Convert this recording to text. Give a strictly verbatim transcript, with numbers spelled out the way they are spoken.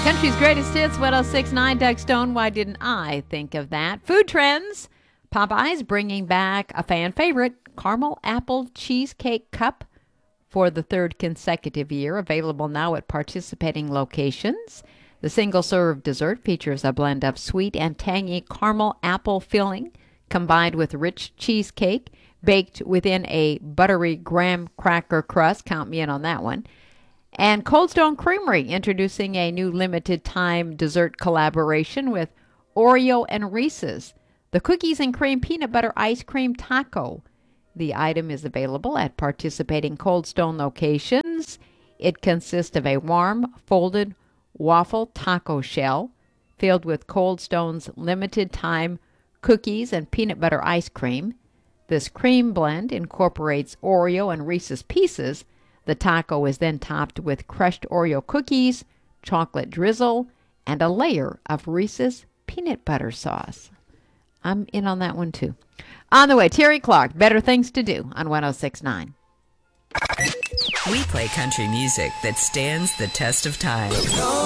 Country's greatest hits, one oh six point nine, Doug Stone. Why didn't I think of that? Food trends. Popeyes bringing back a fan favorite, caramel apple cheesecake cup for the third consecutive year. Available now at participating locations. The single-serve dessert features a blend of sweet and tangy caramel apple filling combined with rich cheesecake baked within a buttery graham cracker crust. Count me in on that one. And Cold Stone Creamery introducing a new limited time dessert collaboration with Oreo and Reese's. The cookies and cream peanut butter ice cream taco. The item is available at participating Cold Stone locations. It consists of a warm, folded waffle taco shell filled with Cold Stone's limited time cookies and peanut butter ice cream. This cream blend incorporates Oreo and Reese's Pieces. The taco is then topped with crushed Oreo cookies, chocolate drizzle, and a layer of Reese's peanut butter sauce. I'm in on that one too. On the way, Terry Clark, Better Things to Do on one oh six point nine. We play country music that stands the test of time.